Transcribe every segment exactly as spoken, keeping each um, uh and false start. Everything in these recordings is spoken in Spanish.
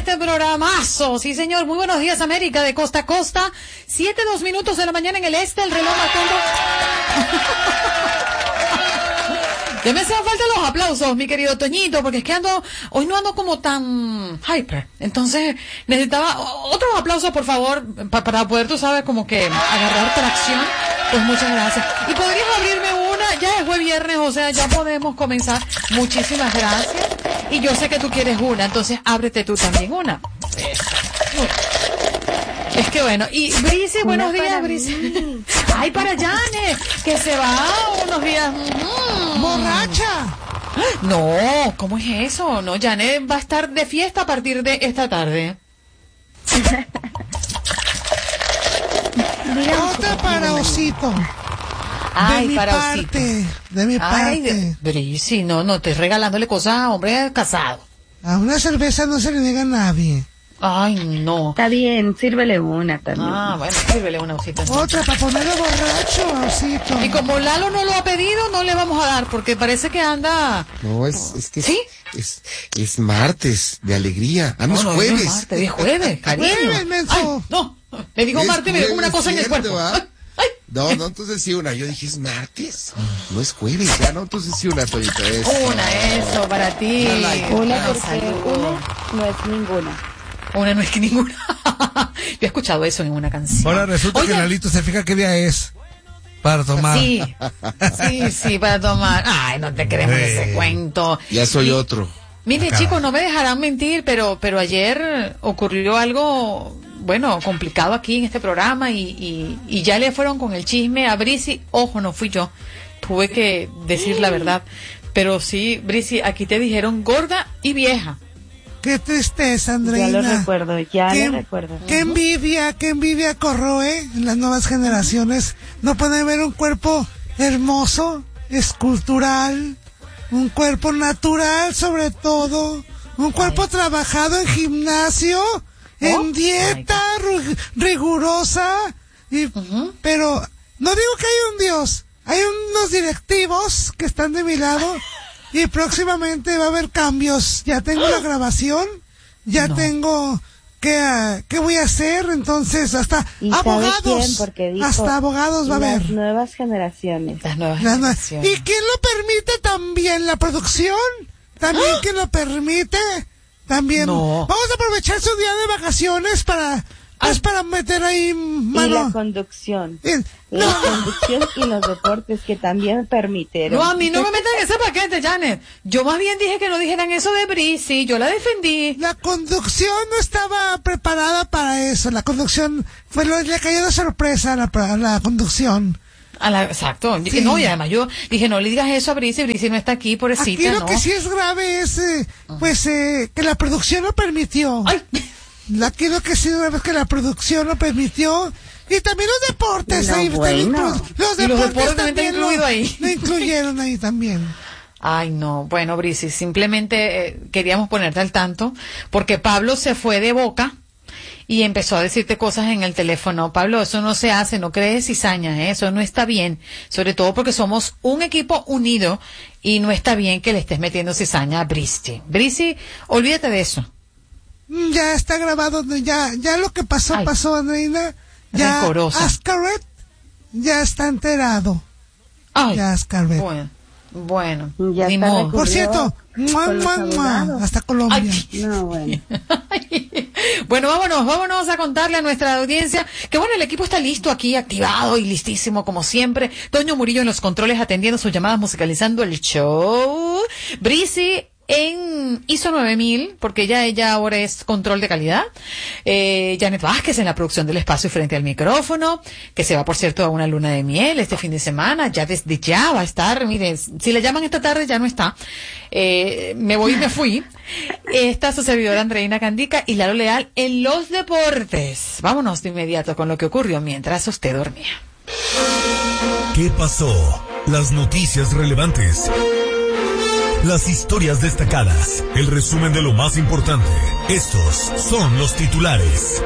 este programazo. Sí, señor. Muy buenos días, América, de costa a costa. Siete, dos minutos de la mañana en el este, el reloj marcando. Ya me hacen falta los aplausos, mi querido Toñito, porque es que ando, hoy no ando como tan hyper. Entonces, necesitaba otros aplausos, por favor, pa, para poder, tú sabes, como que agarrar tracción. Pues muchas gracias. Y podrías abrirme una, ya es jueves viernes, o sea, ya podemos comenzar. Muchísimas gracias. Y yo sé que tú quieres una, entonces ábrete tú también una. Es que bueno, y Brice, buenos días, Brice. Ay, para Janet, que se va unos días. Mm. ¡Borracha! No, ¿cómo es eso? No, Janet va a estar de fiesta a partir de esta tarde. Otra para Osito. Ay, de mi para parte, Osito. de mi Ay, parte. Brice, no, no, estoy regalándole cosas a hombre casado. A una cerveza no se le niega a nadie. Ay, no. Está bien, sírvele una también. Ah, bueno, sírvele una Osito. Otra para ponerlo borracho a Osito. Y como Lalo no lo ha pedido, no le vamos a dar, porque parece que anda... No, es, es que ¿Sí? es, es, es martes de alegría. Ah, no, No, es no, jueves. no es martes, es jueves, cariño. Jueves, menso. Ay, no, me digo Es martes y me digo una jueves, cosa en el cierto, cuerpo. ¿va? Ay, ay. No, no, entonces sí una. Yo dije, es martes. No es jueves, ya, no, entonces sí una, Toñita. Es, Una, eso, para ti. Una like. Una Ah, porque salud. una no es ninguna. Una no es que ninguna. Yo he escuchado eso en una canción. Ahora resulta Oye, que Lalito se fija qué día es para tomar. Sí, sí, sí, para tomar. Ay, no te creemos Sí. ese cuento. Ya soy Y- otro. Mire, Acaba. chicos, no me dejarán mentir, pero pero ayer ocurrió algo, bueno, complicado aquí en este programa y, y, y ya le fueron con el chisme a Brici. Ojo, no fui yo. Tuve que decir la verdad. Pero sí, Brici, aquí te dijeron gorda y vieja. Qué tristeza, Ya Andreina. lo recuerdo, ya qué, lo recuerdo. qué envidia, qué envidia corroe en las nuevas generaciones. No pueden ver un cuerpo hermoso, escultural, un cuerpo natural sobre todo, un cuerpo trabajado en gimnasio, en dieta ru- rigurosa, y, Ujú. pero no digo que hay un Dios, hay unos directivos que están de mi lado y próximamente va a haber cambios. Ya tengo la grabación, ya No. tengo qué, ah, qué voy a hacer, entonces hasta ¿Y sabe abogados, quién? Porque dijo, hasta abogados va a las haber. nuevas generaciones. Las nuevas Las nue- generaciones. ¿Y quién lo permite también? ¿La producción? ¿También quién lo permite? También. No. Vamos a aprovechar su día de vacaciones para, pues Ah. para meter ahí Y mano. la conducción. Eh, La no. conducción y los deportes que también permitieron. No, a mí no me metan en ese paquete, Janet. Yo más bien dije que no dijeran eso de Brici, yo la defendí. La conducción no estaba preparada para eso. La conducción fue lo, le cayó de sorpresa a la, a la conducción. A la, exacto. Sí. No, y además yo dije, no le digas eso a Brici, Brici no está aquí, pobrecita, Aquí lo ¿no? que sí es grave es, eh, pues, eh, que la producción lo permitió. Ay, Aquí lo que sí es grave es que la producción lo permitió. Y también los deportes. No, ahí, bueno. también, los Y los deportes deportes también también está incluido lo, ahí. lo incluyeron ahí también. Ay, no. Bueno, Brici, simplemente eh, queríamos ponerte al tanto, porque Pablo se fue de boca y empezó a decirte cosas en el teléfono. Pablo, eso no se hace, no crees cizañas, ¿eh? Eso no está bien. Sobre todo porque somos un equipo unido y no está bien que le estés metiendo cizaña a Brici. Brici, olvídate de eso. Mm, Ya está grabado, ya, ya lo que pasó, Ay. pasó, Andreina. Ya Rencorosa. Ascaret ya está enterado. Ay, Ya Ascaret. bueno, bueno, Ya ni está modo. recurriendo. Por cierto, con mua, los mua, mua, abogados. hasta Colombia. Ay. No, bueno. Bueno, vámonos, vámonos a contarle a nuestra audiencia que bueno, el equipo está listo aquí, activado y listísimo como siempre. Toño Murillo en los controles atendiendo sus llamadas, musicalizando el show. Brici en I S O nueve mil, porque ya ella ahora es control de calidad. Eh, Janet Vázquez en la producción del espacio frente al micrófono, que se va, por cierto, a una luna de miel este fin de semana. Ya desde ya va a estar, miren, si le llaman esta tarde ya no está. Eh, me voy y me fui. Esta su servidora Andreina Candica y Lalo Leal en los deportes. Vámonos de inmediato con lo que ocurrió mientras usted dormía. ¿Qué pasó? Las noticias relevantes. Las historias destacadas. El resumen de lo más importante. Estos son los titulares.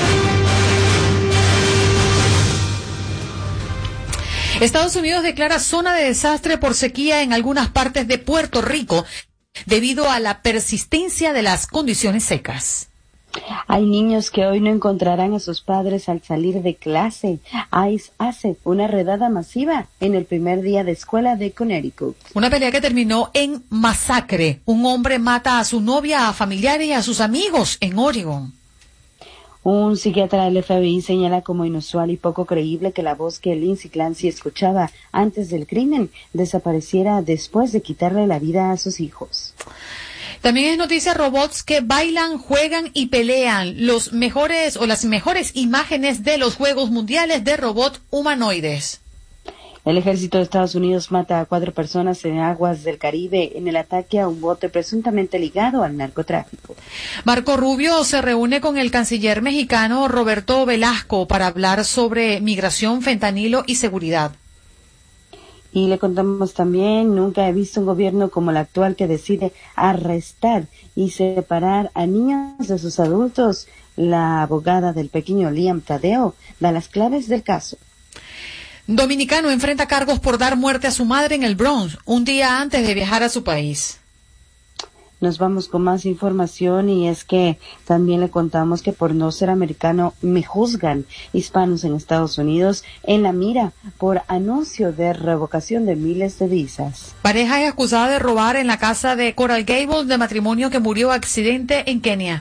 Estados Unidos declara zona de desastre por sequía en algunas partes de Puerto Rico debido a la persistencia de las condiciones secas. Hay niños que hoy no encontrarán a sus padres al salir de clase. ICE hace una redada masiva en el primer día de escuela de Connecticut. Una pelea que terminó en masacre. Un hombre mata a su novia, a familiares y a sus amigos en Oregon. Un psiquiatra del F B I señala como inusual y poco creíble que la voz que Lindsay Clancy escuchaba antes del crimen desapareciera después de quitarle la vida a sus hijos. También es noticia robots que bailan, juegan y pelean. Los mejores o las mejores imágenes de los Juegos Mundiales de Robot Humanoides. El ejército de Estados Unidos mata a cuatro personas en aguas del Caribe en el ataque a un bote presuntamente ligado al narcotráfico. Marco Rubio se reúne con el canciller mexicano Roberto Velasco para hablar sobre migración, fentanilo y seguridad. Y le contamos también, nunca he visto un gobierno como el actual que decide arrestar y separar a niños de sus adultos. La abogada del pequeño Liam Tadeo da las claves del caso. Dominicano enfrenta cargos por dar muerte a su madre en el Bronx, un día antes de viajar a su país. Nos vamos con más información y es que también le contamos que por no ser americano me juzgan hispanos en Estados Unidos en la mira por anuncio de revocación de miles de visas. Pareja es acusada de robar en la casa de Coral Gables de matrimonio que murió accidente en Kenia.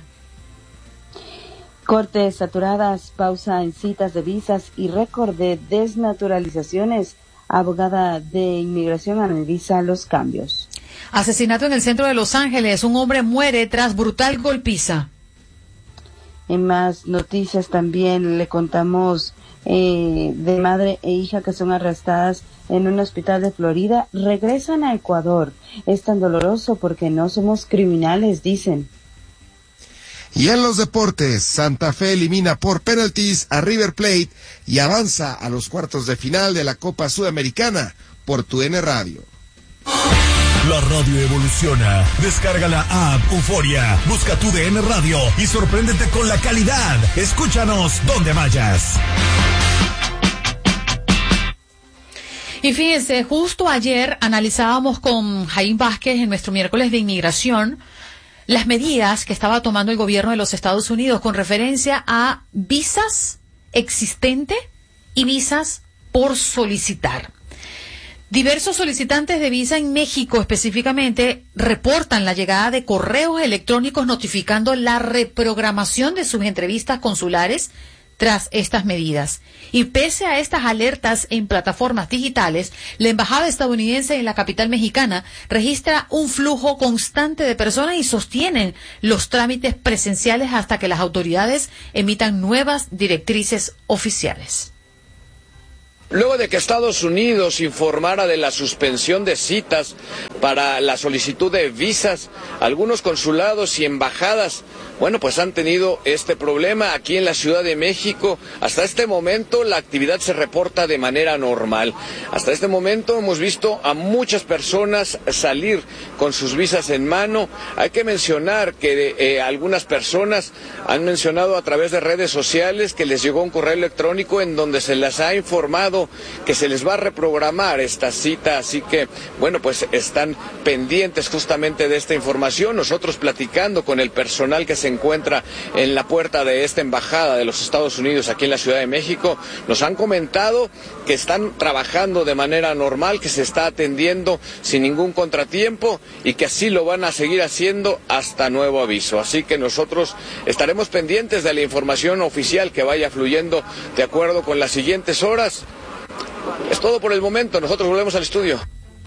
Cortes saturadas, pausa en citas de visas y récord de desnaturalizaciones. Abogada de inmigración analiza los cambios. Asesinato en el centro de Los Ángeles. Un hombre muere tras brutal golpiza. En más noticias también le contamos eh, de madre e hija que son arrestadas en un hospital de Florida. Regresan a Ecuador. Es tan doloroso porque no somos criminales, dicen. Y en los deportes, Santa Fe elimina por penaltis a River Plate y avanza a los cuartos de final de la Copa Sudamericana por Tu N Radio. La radio evoluciona. Descarga la app Euforia, busca Tu D N Radio y sorpréndete con la calidad. Escúchanos donde vayas. Y fíjense, justo ayer analizábamos con Jaime Vázquez en nuestro miércoles de inmigración las medidas que estaba tomando el gobierno de los Estados Unidos con referencia a visas existentes y visas por solicitar. Diversos solicitantes de visa en México específicamente reportan la llegada de correos electrónicos notificando la reprogramación de sus entrevistas consulares tras estas medidas. Y pese a estas alertas en plataformas digitales, la embajada estadounidense en la capital mexicana registra un flujo constante de personas y sostienen los trámites presenciales hasta que las autoridades emitan nuevas directrices oficiales. Luego de que Estados Unidos informara de la suspensión de citas para la solicitud de visas, algunos consulados y embajadas, bueno, pues han tenido este problema aquí en la Ciudad de México. Hasta este momento la actividad se reporta de manera normal. Hasta este momento hemos visto a muchas personas salir con sus visas en mano. Hay que mencionar que eh, algunas personas han mencionado a través de redes sociales que les llegó un correo electrónico en donde se les ha informado que se les va a reprogramar esta cita, así que, bueno, pues están pendientes justamente de esta información. Nosotros platicando con el personal que se encuentra en la puerta de esta embajada de los Estados Unidos aquí en la Ciudad de México, nos han comentado que están trabajando de manera normal, que se está atendiendo sin ningún contratiempo y que así lo van a seguir haciendo hasta nuevo aviso. Así que nosotros estaremos pendientes de la información oficial que vaya fluyendo de acuerdo con las siguientes horas. Es todo por el momento, nosotros volvemos al estudio.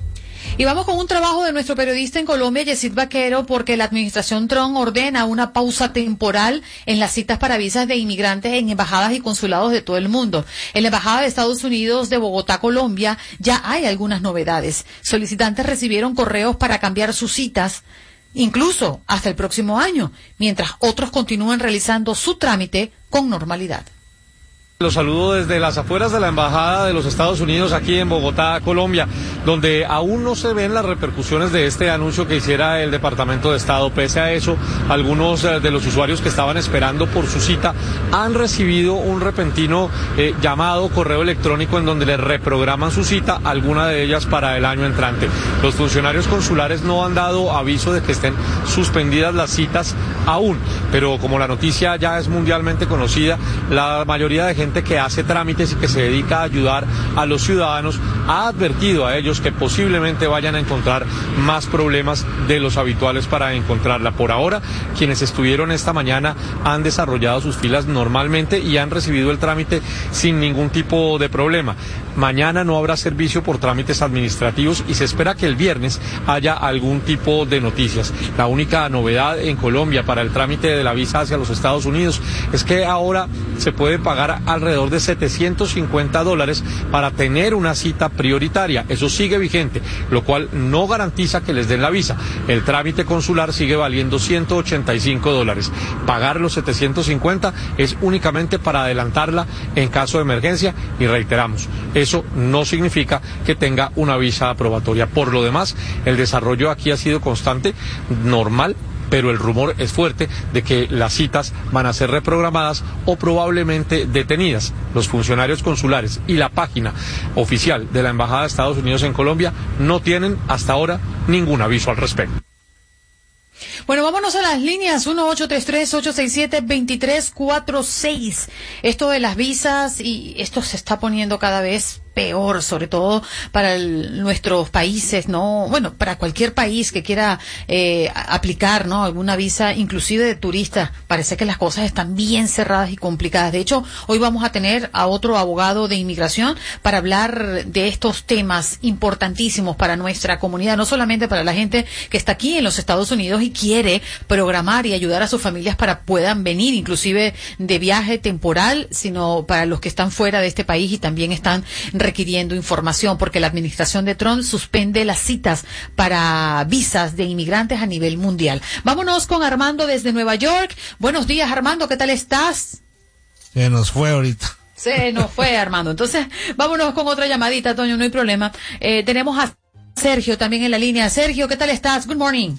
Y vamos con un trabajo de nuestro periodista en Colombia, Yesid Vaquero, porque la administración Trump ordena una pausa temporal en las citas para visas de inmigrantes en embajadas y consulados de todo el mundo. En la Embajada de Estados Unidos de Bogotá, Colombia, ya hay algunas novedades. Solicitantes recibieron correos para cambiar sus citas, incluso hasta el próximo año, mientras otros continúan realizando su trámite con normalidad. Los saludo desde las afueras de la Embajada de los Estados Unidos aquí en Bogotá, Colombia, donde aún no se ven las repercusiones de este anuncio que hiciera el Departamento de Estado. Pese a eso, algunos de los usuarios que estaban esperando por su cita han recibido un repentino eh, llamado correo electrónico en donde les reprograman su cita, alguna de ellas para el año entrante. Los funcionarios consulares no han dado aviso de que estén suspendidas las citas aún, pero como la noticia ya es mundialmente conocida, la mayoría de gente que hace trámites y que se dedica a ayudar a los ciudadanos ha advertido a ellos que posiblemente vayan a encontrar más problemas de los habituales para encontrarla. Por ahora, quienes estuvieron esta mañana han desarrollado sus filas normalmente y han recibido el trámite sin ningún tipo de problema. Mañana no habrá servicio por trámites administrativos y se espera que el viernes haya algún tipo de noticias. La única novedad en Colombia para el trámite de la visa hacia los Estados Unidos es que ahora se puede pagar alrededor de setecientos cincuenta dólares para tener una cita prioritaria. Eso sigue vigente, lo cual no garantiza que les den la visa. El trámite consular sigue valiendo ciento ochenta y cinco dólares. Pagar los setecientos cincuenta es únicamente para adelantarla en caso de emergencia y reiteramos, eso no significa que tenga una visa aprobatoria. Por lo demás, el desarrollo aquí ha sido constante, normal, pero el rumor es fuerte de que las citas van a ser reprogramadas o probablemente detenidas. Los funcionarios consulares y la página oficial de la Embajada de Estados Unidos en Colombia no tienen hasta ahora ningún aviso al respecto. Bueno, vámonos a las líneas uno ocho tres tres, ocho seis siete, dos tres cuatro seis. Esto de las visas, y esto se está poniendo cada vez peor, sobre todo para el, nuestros países, ¿no? Bueno, para cualquier país que quiera eh, aplicar, ¿no? Alguna visa, inclusive de turista. Parece que las cosas están bien cerradas y complicadas. De hecho, hoy vamos a tener a otro abogado de inmigración para hablar de estos temas importantísimos para nuestra comunidad, no solamente para la gente que está aquí en los Estados Unidos y quiere programar y ayudar a sus familias para puedan venir, inclusive de viaje temporal, sino para los que están fuera de este país y también están requiriendo información, porque la administración de Trump suspende las citas para visas de inmigrantes a nivel mundial. Vámonos con Armando desde Nueva York. Buenos días, Armando, ¿qué tal estás? Se nos fue ahorita. Se nos fue, Armando. Entonces, vámonos con otra llamadita, Toño, no hay problema. Eh, tenemos a Sergio también en la línea. Sergio, ¿qué tal estás? Good morning.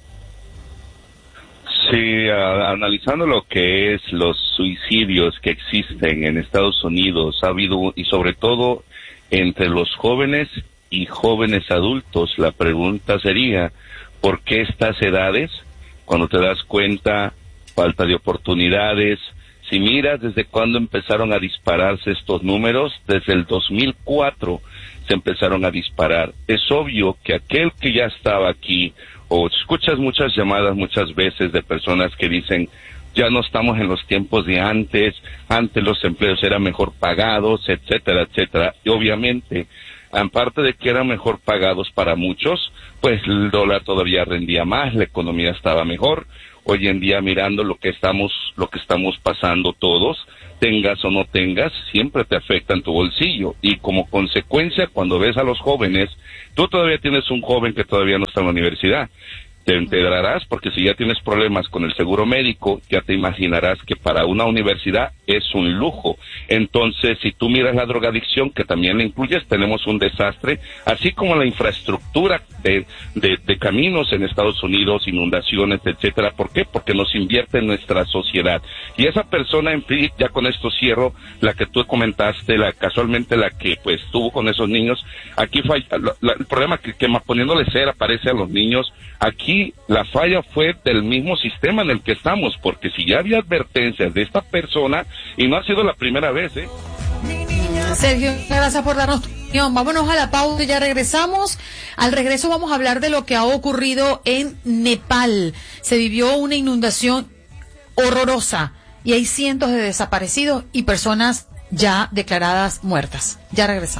Sí, a, analizando lo que es los suicidios que existen en Estados Unidos, ha habido, y sobre todo entre los jóvenes y jóvenes adultos, la pregunta sería, ¿por qué estas edades? Cuando te das cuenta, falta de oportunidades. Si miras desde cuándo empezaron a dispararse estos números, desde el dos mil cuatro se empezaron a disparar. Es obvio que aquel que ya estaba aquí, o escuchas muchas llamadas muchas veces de personas que dicen, ya no estamos en los tiempos de antes, antes los empleos eran mejor pagados, etcétera, etcétera. Y obviamente, aparte de que eran mejor pagados para muchos, pues el dólar todavía rendía más, la economía estaba mejor. Hoy en día, mirando lo que estamos, lo que estamos pasando todos, tengas o no tengas, siempre te afecta en tu bolsillo. Y como consecuencia, cuando ves a los jóvenes, tú todavía tienes un joven que todavía no está en la universidad. Te enterarás, porque si ya tienes problemas con el seguro médico, ya te imaginarás que para una universidad es un lujo. Entonces, si tú miras la drogadicción, que también la incluyes, tenemos un desastre, así como la infraestructura de, de, de caminos en Estados Unidos, inundaciones, etcétera. ¿Por qué? Porque nos invierte en nuestra sociedad. Y esa persona, en fin, ya con esto cierro, la que tú comentaste, la casualmente la que pues estuvo con esos niños, aquí falla, la, la, el problema que, que poniéndole cera parece a los niños, aquí la falla fue del mismo sistema en el que estamos, porque si ya había advertencias de esta persona, y no ha sido la primera vez, ¿eh? Sergio, gracias por darnos tu opinión. Vámonos a la pausa y ya regresamos. Al regreso vamos a hablar de lo que ha ocurrido en Nepal. Se vivió una inundación horrorosa y hay cientos de desaparecidos y personas ya declaradas muertas. Ya regresamos.